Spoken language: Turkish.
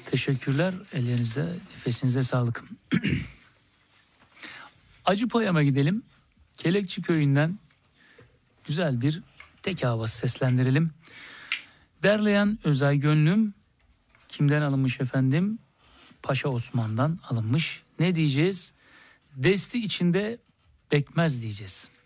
Teşekkürler. Ellerinize, nefesinize sağlık. Acıpayam'a gidelim. Kelekçi köyünden güzel bir tek havası seslendirelim. Derleyen Özay Gönlüm. Kimden alınmış efendim? Paşa Osman'dan alınmış. Ne diyeceğiz? Desti içinde bekmez diyeceğiz.